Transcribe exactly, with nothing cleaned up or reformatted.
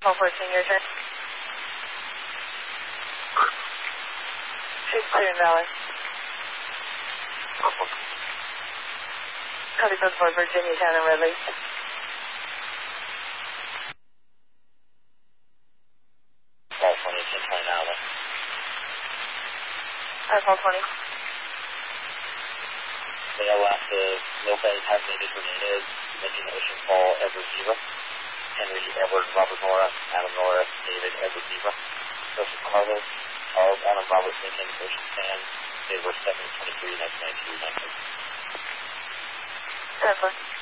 twelve fourteen, your turn. She's clear in Valley. Cody Code four, Virginia Town and Redley. twelve twenty, ten twenty now. twelve twenty. They left the Lopez hyphenated Hernandez, mentioned Ocean Fall, Edward Zebra. Henry, Edward, Robert Nora, Adam Nora, David, Edward Zebra. Joseph Carlos, Charles, Adam, Robert Lincoln, Ocean Stan, David seven twenty-three, nineteen ninety-two, nineteen. ten four.